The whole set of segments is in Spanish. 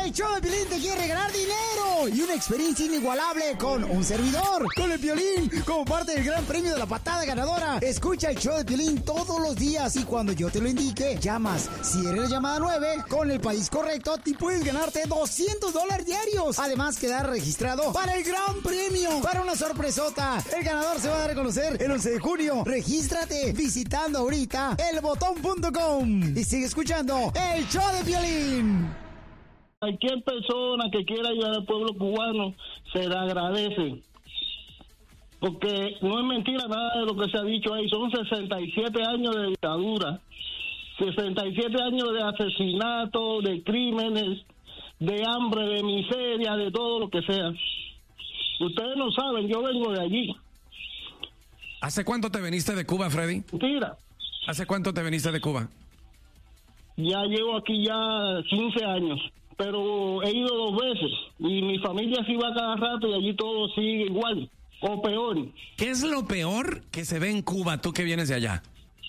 El show de Piolín te quiere regalar dinero y una experiencia inigualable con un servidor, con el Piolín, como parte del gran premio de la patada ganadora. Escucha el show de Piolín todos los días y cuando yo te lo indique, llamas. Si eres la llamada 9, con el país correcto, te puedes ganarte $200 diarios. Además, quedar registrado para el gran premio, para una sorpresota. El ganador se va a dar a conocer el 11 de junio. Regístrate visitando ahorita elbotón.com y sigue escuchando el show de Piolín. Cualquier persona que quiera ayudar al pueblo cubano se le agradece, porque no es mentira nada de lo que se ha dicho ahí. Son 67 años de dictadura, 67 años de asesinato, de crímenes, de hambre, de miseria, de todo lo que sea. Ustedes no saben, yo vengo de allí. ¿Hace cuánto te viniste de Cuba, Freddy? Mentira. ¿Hace cuánto te viniste de Cuba? Ya llevo aquí ya 15 años, pero he ido 2 veces y mi familia sí va cada rato y allí todo sigue igual o peor. ¿Qué es lo peor que se ve en Cuba, tú que vienes de allá?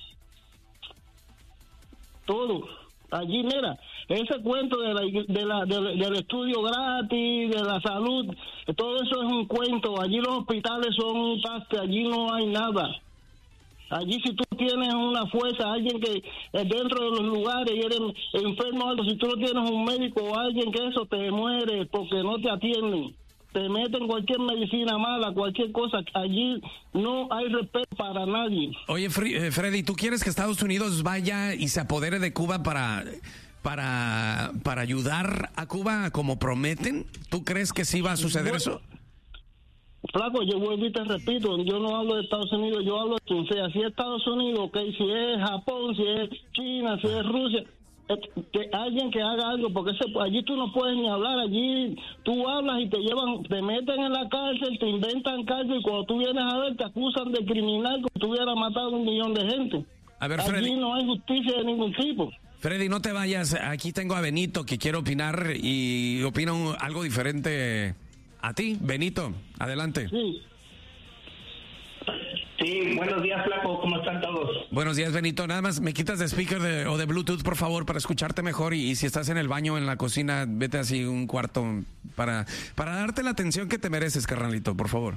Todo. Allí, mira, ese cuento del estudio gratis, de la salud, todo eso es un cuento. Allí los hospitales son un paste, allí no hay nada. Allí si tú tienes una fuerza, alguien que dentro de los lugares y eres enfermo o algo, si tú no tienes un médico o alguien que eso te muere porque no te atienden, te meten cualquier medicina mala, cualquier cosa. Allí no hay respeto para nadie. Oye, Freddy, ¿tú quieres que Estados Unidos vaya y se apodere de Cuba para ayudar a Cuba como prometen? ¿Tú crees que sí va a suceder eso? Flaco, yo vuelvo y te repito, yo no hablo de Estados Unidos, yo hablo de quien sea. Si es Estados Unidos, okay, si es Japón, si es China, si es Rusia, que alguien que haga algo, porque allí tú no puedes ni hablar, allí tú hablas y te llevan, te meten en la cárcel, te inventan cárcel y cuando tú vienes a ver te acusan de criminal como si tú hubieras matado a 1 millón de gente. A ver, Freddy, allí no hay justicia de ningún tipo. Freddy, no te vayas, aquí tengo a Benito que quiere opinar y opina algo diferente a ti. Benito, adelante. Sí, buenos días, Flaco, ¿cómo están todos? Buenos días, Benito. Nada más me quitas de speaker o de Bluetooth, por favor, para escucharte mejor. Y si estás en el baño, en la cocina, vete así un cuarto para darte la atención que te mereces, carnalito, por favor.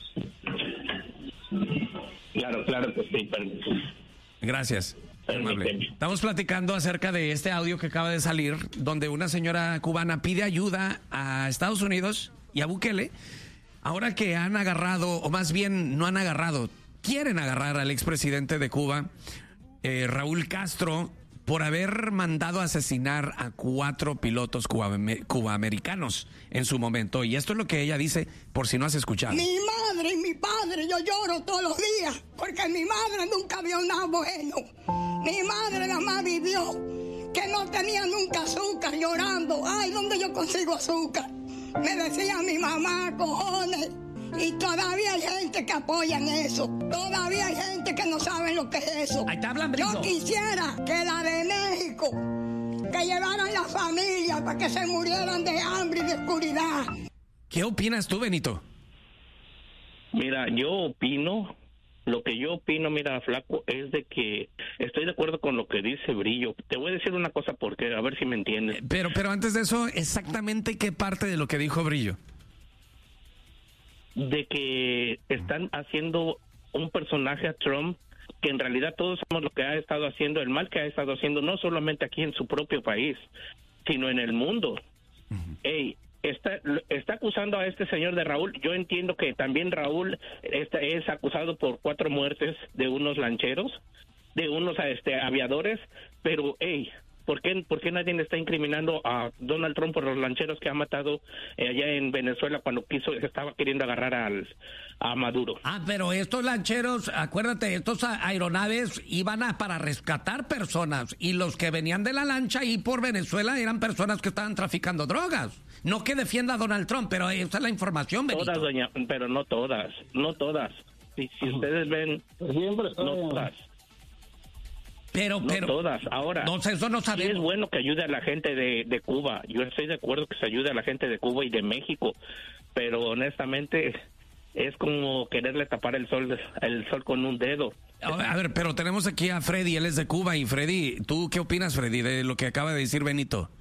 Claro que sí. Gracias. Amable. Estamos platicando acerca de este audio que acaba de salir, donde una señora cubana pide ayuda a Estados Unidos y a Bukele, ahora que han agarrado, o más bien no han agarrado, quieren agarrar al expresidente de Cuba, Raúl Castro, por haber mandado asesinar a 4 pilotos cubaamericanos en su momento. Y esto es lo que ella dice, por si no has escuchado. Mi madre y mi padre, yo lloro todos los días, porque mi madre nunca vio nada bueno. Mi madre nada más vivió que no tenía nunca azúcar, llorando. Ay, ¿dónde yo consigo azúcar? Me decía mi mamá, cojones. Y todavía hay gente que apoya en eso. Todavía hay gente que no sabe lo que es eso. Ahí te hablan, Brizo. Yo quisiera que la de México, que llevaran la familia para que se murieran de hambre y de oscuridad. ¿Qué opinas tú, Benito? Mira, lo que yo opino, mira, Flaco, es de que estoy de acuerdo con lo que dice Brillo. Te voy a decir una cosa porque, a ver si me entiendes. Pero antes de eso, exactamente qué parte de lo que dijo Brillo. De que están haciendo un personaje a Trump, que en realidad todos sabemos lo que ha estado haciendo, el mal que ha estado haciendo, no solamente aquí en su propio país, sino en el mundo. Ey, está acusando a este señor de Raúl. Yo entiendo que también Raúl es acusado por 4 muertes de unos lancheros, de unos aviadores, pero ¿por qué nadie le está incriminando a Donald Trump por los lancheros que ha matado allá en Venezuela cuando estaba queriendo agarrar a Maduro? Pero estos lancheros, acuérdate, estos aeronaves iban para rescatar personas, y los que venían de la lancha y por Venezuela eran personas que estaban traficando drogas. No que defienda a Donald Trump, pero esa es la información, Benito. Todas, doña, pero no todas. Si ustedes ven, no todas. Pero no todas. Ahora, no, eso no sabemos. Sí es bueno que ayude a la gente de Cuba. Yo estoy de acuerdo que se ayude a la gente de Cuba y de México, pero honestamente es como quererle tapar el sol con un dedo. A ver, pero tenemos aquí a Freddy, él es de Cuba. Y Freddy, ¿tú qué opinas, Freddy, de lo que acaba de decir Benito?